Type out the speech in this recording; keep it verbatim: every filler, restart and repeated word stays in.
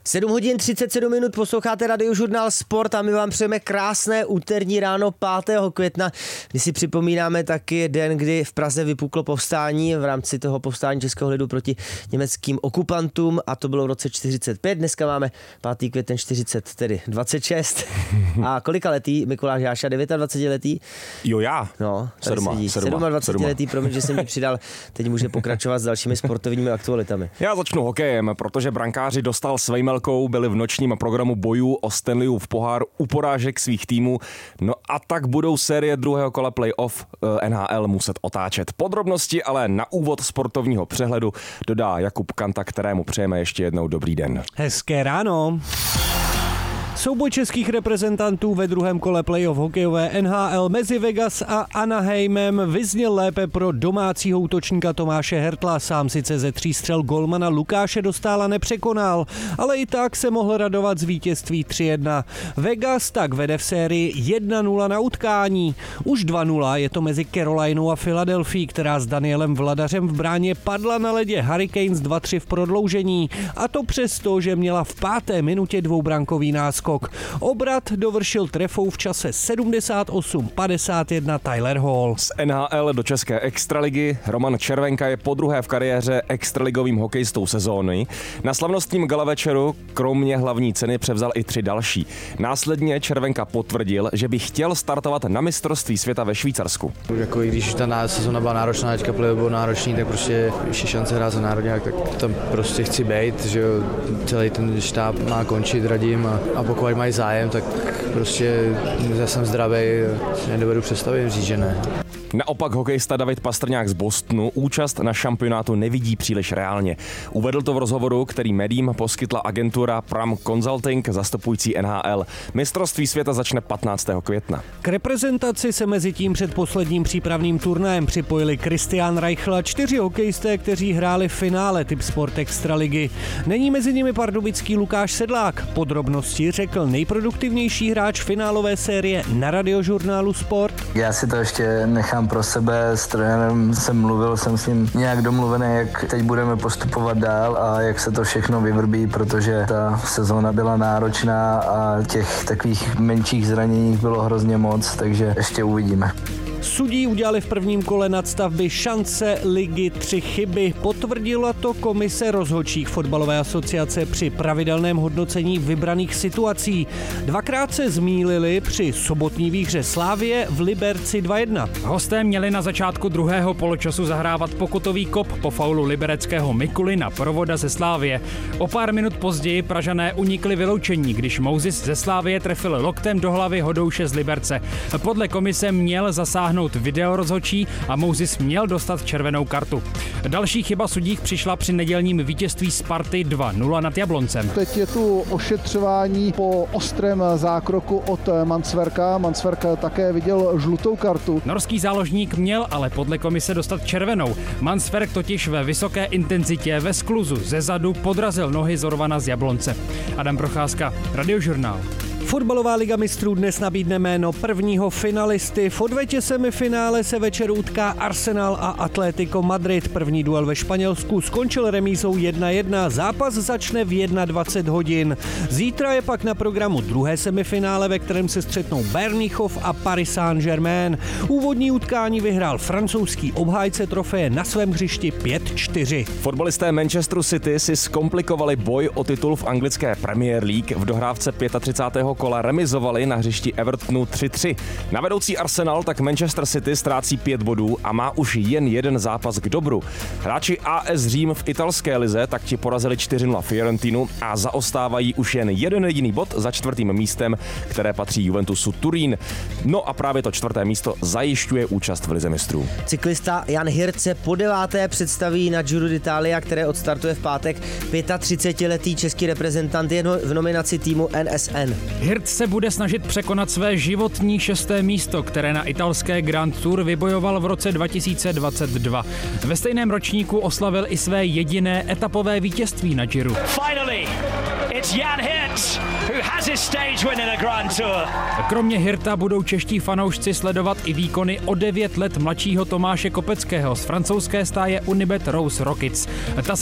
sedm hodin třicet sedm minut, posloucháte Radiožurnál Sport a my vám přejeme krásné úterní ráno pátého května, kdy si připomínáme taky den, kdy v Praze vypuklo povstání v rámci toho povstání českého lidu proti německým okupantům a to bylo v roce čtyřicet pět. Dneska máme pátý květen čtyřicet, tedy dvacet šest. A kolika letý Mikuláš Jáša? dvacet devět letý? Jo, já. No, sedma, dvacet sedm letý, promiň, že jsem mi přidal. Teď může pokračovat s dalšími sportovními aktualitami. Já začnu hokejem, protože brankáři Dostal s Vejmelkou byli v nočním programu bojů o Stanleyův pohár u porážek svých týmů. No a tak budou série druhého kola playoff N H L muset otáčet. Podrobnosti ale na úvod sportovního přehledu dodá Jakub Kanta, kterému přejeme ještě jednou dobrý den. Hezké ráno. Souboj českých reprezentantů ve druhém kole playoff hokejové N H L mezi Vegas a Anaheimem vyzněl lépe pro domácího útočníka Tomáše Hertla. Sám sice ze tří střel golmana Lukáše Dostála nepřekonal, ale i tak se mohl radovat z vítězství tři jedna. Vegas tak vede v sérii jedna nula na utkání. Už dva nula je to mezi Carolinou a Philadelphia, která s Danielem Vladařem v bráně padla na ledě Hurricanes dva tři v prodloužení. A to přesto, že měla v páté minutě dvoubrankový náskok. Obrat dovršil trefou v čase sedmdesát osm padesát jedna Tyler Hall. Z N H L do české extraligy Roman Červenka je podruhé v kariéře extraligovým hokejistou sezóny. Na slavnostním gala večeru kromě hlavní ceny převzal i tři další. Následně Červenka potvrdil, že by chtěl startovat na mistrovství světa ve Švýcarsku. Jako i když ta sezóna byla náročná, teďka play byl náročný, tak prostě ještě šance hrát za národňák, tak tam prostě chci být, že celý ten štáb má končit, radím a, a pokud mají zájem, tak prostě já jsem zdravý, nedovedu představit říct, že ne. Naopak hokejista David Pastrňák z Bostonu účast na šampionátu nevidí příliš reálně. Uvedl to v rozhovoru, který médiím poskytla agentura Pram Consulting zastupující N H L. Mistrovství světa začne patnáctého května. K reprezentaci se mezi tím před posledním přípravným turnajem připojili Christian Reichel a čtyři hokejisté, kteří hráli v finále Typ Sport Extraligy. Není mezi nimi pardubický Lukáš Sedlák. Podrobnosti řekl nejproduktivnější hráč finálové série na Radiožurnálu Sport. Já si to ještě nechám pro sebe, s trenérem jsem mluvil, jsem s ním nějak domluvený, jak teď budeme postupovat dál a jak se to všechno vyvrbí, protože ta sezóna byla náročná a těch takových menších zranění bylo hrozně moc, takže ještě uvidíme. Sudí udělali v prvním kole nadstavby šance ligy tři chyby. Potvrdila to komise rozhodčích fotbalové asociace při pravidelném hodnocení vybraných situací. Dvakrát se zmýlili při sobotní výhře Slavie v Liberci dva jedna. Hosté měli na začátku druhého poločasu zahrávat pokutový kop po faulu libereckého Mikulina Provoda ze Slavie. O pár minut později Pražané unikli vyloučení, když Moses ze Slavie trefil loktem do hlavy Hodouše z Liberce. Podle komise měl zasáhnout videorozhodčí a Moses měl dostat červenou kartu. Další chyba sudích přišla při nedělním vítězství Sparty dva nula nad Jabloncem. Teď je tu ošetřování po ostrém zákroku od Mansverka. Mansverk také viděl žlutou kartu. Norský záložník měl ale podle komise dostat červenou. Mansverk totiž ve vysoké intenzitě ve skluzu ze zadu podrazil nohy Zorvana z Jablonce. Adam Procházka, Radiožurnál. Fotbalová liga mistrů dnes nabídne jméno prvního finalisty. V odvetě semifinále se večer utká Arsenal a Atlético Madrid. První duel ve Španělsku skončil remízou jedna jedna. Zápas začne v dvacet jedna hodin. Zítra je pak na programu druhé semifinále, ve kterém se střetnou Bernýchov a Paris Saint-Germain. Úvodní utkání vyhrál francouzský obhájce trofeje na svém hřišti pět čtyři. Fotbalisté Manchesteru City si zkomplikovali boj o titul v anglické Premier League. V dohrávce třicátého pátého kola remizovali na hřišti Evertonu tři tři. Na vedoucí Arsenal tak Manchester City ztrácí pět bodů a má už jen jeden zápas k dobru. Hráči A S Řím v italské lize tak ti porazili čtyři nula Fiorentinu a zaostávají už jen jeden jediný bod za čtvrtým místem, které patří Juventusu Turín. No a právě to čtvrté místo zajišťuje účast v lize mistrů. Cyklista Jan Hirt se po deváté představí na Giro d'Italia, které odstartuje v pátek. třicetiletý český reprezentant je v nominaci týmu N S N. Hirt se bude snažit překonat své životní šesté místo, které na italské Grand Tour vybojoval v roce dva tisíce dvacet dva. Ve stejném ročníku oslavil i své jediné etapové vítězství na Giro. Finally, it's Jan Hirt who has his stage win in a Grand Tour. Kromě Hirta budou čeští fanoušci sledovat i výkony o devět let mladšího Tomáše Kopeckého z francouzské stáje Unibet Rose Rockets. Ta se